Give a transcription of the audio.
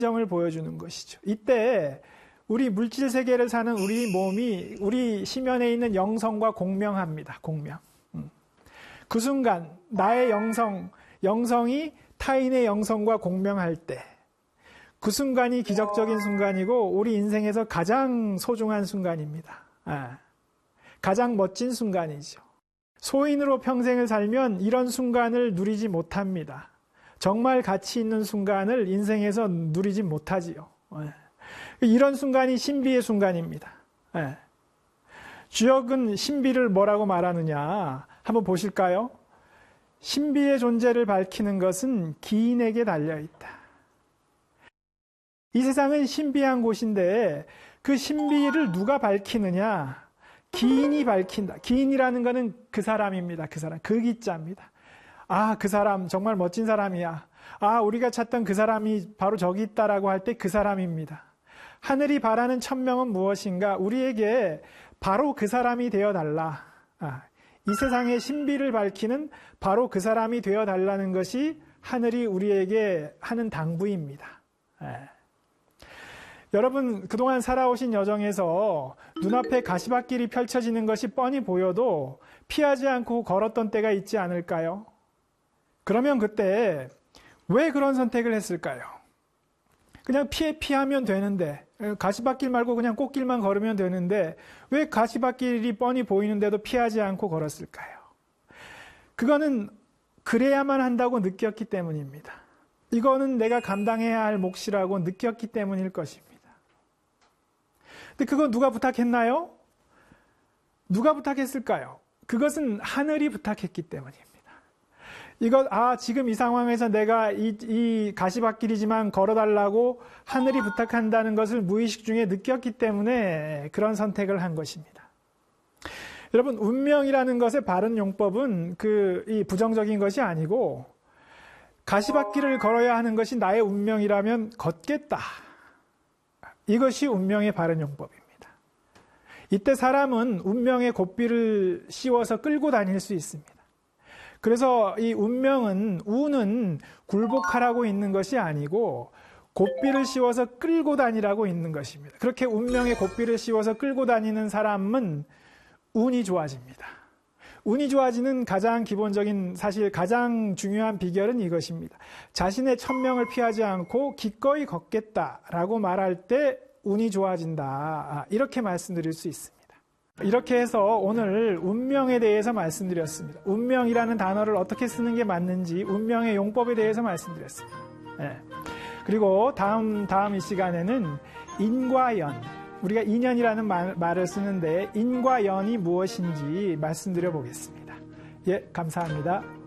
점을 보여주는 것이죠. 이때 우리 물질 세계를 사는 우리 몸이 우리 심연에 있는 영성과 공명합니다. 공명. 그 순간 나의 영성이 타인의 영성과 공명할 때 그 순간이 기적적인 순간이고 우리 인생에서 가장 소중한 순간입니다. 가장 멋진 순간이죠. 소인으로 평생을 살면 이런 순간을 누리지 못합니다. 정말 가치 있는 순간을 인생에서 누리지 못하지요. 이런 순간이 신비의 순간입니다. 주역은 신비를 뭐라고 말하느냐 한번 보실까요? 신비의 존재를 밝히는 것은 기인에게 달려있다. 이 세상은 신비한 곳인데 그 신비를 누가 밝히느냐? 기인이 밝힌다. 기인이라는 것은 그 사람입니다. 그 사람, 그 기자입니다. 그 사람 정말 멋진 사람이야. 우리가 찾던 그 사람이 바로 저기 있다라고 할 때 그 사람입니다. 하늘이 바라는 천명은 무엇인가? 우리에게 바로 그 사람이 되어달라. 이 세상의 신비를 밝히는 바로 그 사람이 되어달라는 것이 하늘이 우리에게 하는 당부입니다. 여러분, 그동안 살아오신 여정에서 눈앞에 가시밭길이 펼쳐지는 것이 뻔히 보여도 피하지 않고 걸었던 때가 있지 않을까요? 그러면 그때 왜 그런 선택을 했을까요? 그냥 피하면 되는데, 가시밭길 말고 그냥 꽃길만 걸으면 되는데 왜 가시밭길이 뻔히 보이는데도 피하지 않고 걸었을까요? 그거는 그래야만 한다고 느꼈기 때문입니다. 이거는 내가 감당해야 할 몫이라고 느꼈기 때문일 것입니다. 근데 그건 누가 부탁했나요? 누가 부탁했을까요? 그것은 하늘이 부탁했기 때문입니다. 지금 이 상황에서 내가 이 가시밭길이지만 걸어달라고 하늘이 부탁한다는 것을 무의식 중에 느꼈기 때문에 그런 선택을 한 것입니다. 여러분, 운명이라는 것의 바른 용법은 이 부정적인 것이 아니고 가시밭길을 걸어야 하는 것이 나의 운명이라면 걷겠다. 이것이 운명의 바른 용법입니다. 이때 사람은 운명의 고삐를 씌워서 끌고 다닐 수 있습니다. 그래서 이 운은 굴복하라고 있는 것이 아니고 고삐를 씌워서 끌고 다니라고 있는 것입니다. 그렇게 운명의 고삐를 씌워서 끌고 다니는 사람은 운이 좋아집니다. 운이 좋아지는 가장 기본적인 사실 가장 중요한 비결은 이것입니다. 자신의 천명을 피하지 않고 기꺼이 걷겠다라고 말할 때 운이 좋아진다. 이렇게 말씀드릴 수 있습니다. 이렇게 해서 오늘 운명에 대해서 말씀드렸습니다. 운명이라는 단어를 어떻게 쓰는 게 맞는지 운명의 용법에 대해서 말씀드렸습니다. 그리고 다음 이 시간에는 인과 연, 우리가 인연이라는 말을 쓰는데 인과 연이 무엇인지 말씀드려 보겠습니다. 감사합니다.